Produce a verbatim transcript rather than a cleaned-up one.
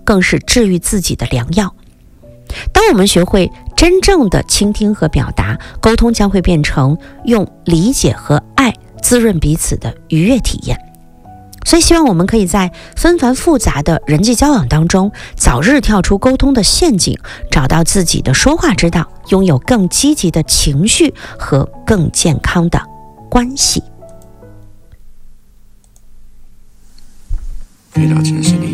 更是治愈自己的良药。当我们学会真正的倾听和表达，沟通将会变成用理解和爱滋润彼此的愉悦体验。所以希望我们可以在纷繁复杂的人际交往当中，早日跳出沟通的陷阱，找到自己的说话之道，拥有更积极的情绪和更健康的关系。 飞到城市里